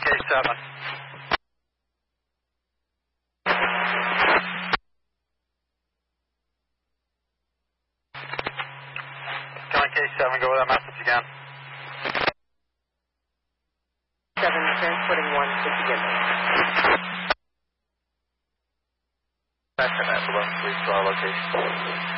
K7. John K7, go with that message again. 7, transporting 1 to begin. That's 11 3 to our location.